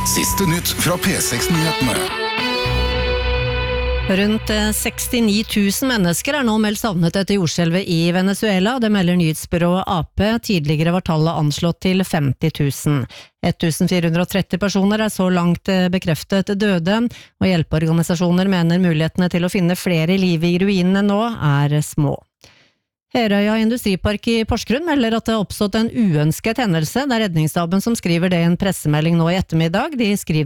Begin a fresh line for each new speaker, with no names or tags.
Siste nytt fra P6-nyhetene.
Rundt 69 000 mennesker er nå meldt savnet etter jordskjelvet i Venezuela. Det melder nyhetsbyrået AP. Tidligere var tallet anslått til 50 000. 1430 personer er så langt bekreftet døde, og hjelpeorganisasjoner mener mulighetene til å finne flere i live i ruinene nå er små. Herøya Industripark i Porsgrunn melder at det har oppstått en uønsket hendelse. Det er redningsstaben som skriver det i en pressemelding nå i ettermiddag. De skriver